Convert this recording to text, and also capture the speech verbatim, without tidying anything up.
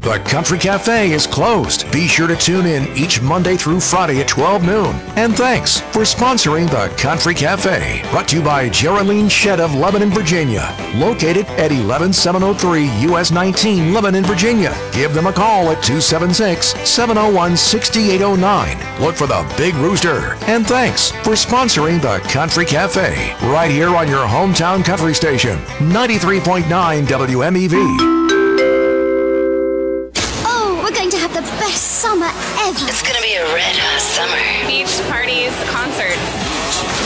The Country Cafe is closed. Be sure to tune in each Monday through Friday at twelve noon. And thanks for sponsoring The Country Cafe. Brought to you by Geraldine Shedd of Lebanon, Virginia. Located at eleven seven oh three U S nineteen, Lebanon, Virginia. Give them a call at two seven six, seven oh one, six eight oh nine. Look for the Big Rooster. And thanks for sponsoring The Country Cafe. Right here on your hometown country station, ninety-three point nine W M E V. Going to have the best summer ever. It's going to be a red hot summer. Beach parties, concerts.